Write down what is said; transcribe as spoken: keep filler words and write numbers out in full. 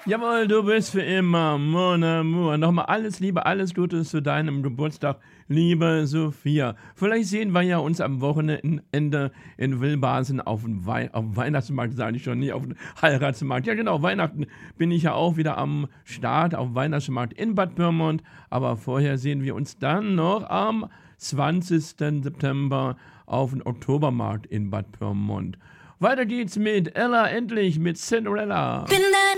Jawohl, du bist für immer mon amour. Nochmal alles Liebe, alles Gute zu deinem Geburtstag, liebe Sophia. Vielleicht sehen wir ja uns am Wochenende in Wilbasen auf dem Wei auf dem Weihnachtsmarkt, sage ich schon, nie auf dem Heiratsmarkt. Ja genau, Weihnachten bin ich ja auch wieder am Start auf dem Weihnachtsmarkt in Bad Pyrmont. Aber vorher sehen wir uns dann noch am zwanzigsten September auf dem Oktobermarkt in Bad Pyrmont. Weiter geht's mit Ella endlich mit Cinderella. Bin